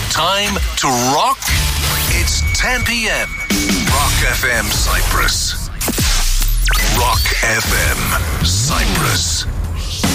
Time to rock. It's 10 p.m. Rock FM Cyprus. Rock FM Cyprus.